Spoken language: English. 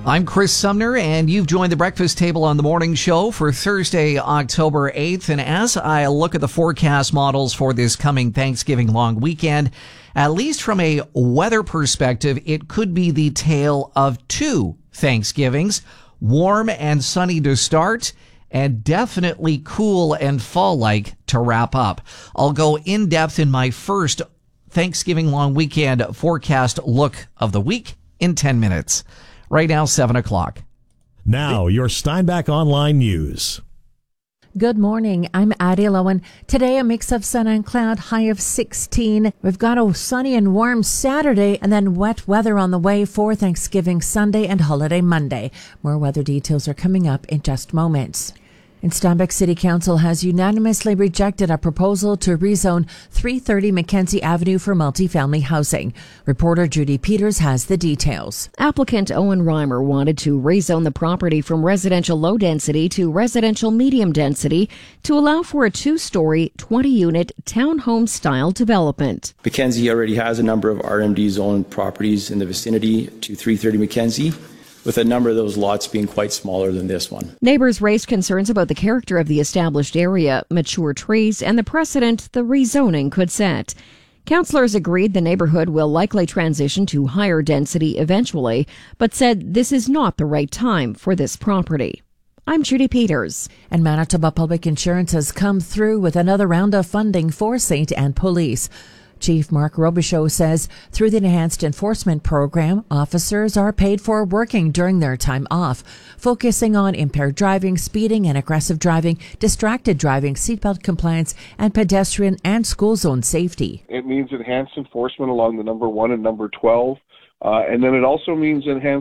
I'm Chris Sumner, and you've joined the Breakfast Table on the Morning Show for Thursday, October 8th. And as I look at the forecast models for this coming Thanksgiving long weekend, at least from a weather perspective, it could be the tale of two Thanksgivings. Warm and sunny to start, and definitely cool and fall-like to wrap up. I'll go in depth in my first Thanksgiving long weekend forecast look of the week in 10 minutes. Right now, 7 o'clock. Now, your Steinbach Online News. Good morning. I'm Addie Lowen. Today, a mix of sun and cloud, high of 16. We've got a sunny and warm Saturday and then wet weather on the way for Thanksgiving Sunday and Holiday Monday. More weather details are coming up in just moments. And Steinbach City Council has unanimously rejected a proposal to rezone 330 Mackenzie Avenue for multifamily housing. Reporter Judy Peters has the details. Applicant Owen Reimer wanted to rezone the property from residential low density to residential medium density to allow for a two-story, 20-unit townhome style development. Mackenzie already has a number of RMD zoned properties in the vicinity to 330 Mackenzie, with a number of those lots being quite smaller than this one. Neighbors raised concerns about the character of the established area, mature trees, and the precedent the rezoning could set. Councillors agreed the neighborhood will likely transition to higher density eventually, but said this is not the right time for this property. I'm Judy Peters. And Manitoba Public Insurance has come through with another round of funding for St. Anne Police. Chief Mark Robichaud says through the Enhanced Enforcement Program, officers are paid for working during their time off, focusing on impaired driving, speeding and aggressive driving, distracted driving, seatbelt compliance, and pedestrian and school zone safety. It means enhanced enforcement along the number 1 and number 12, and then it also means enhanced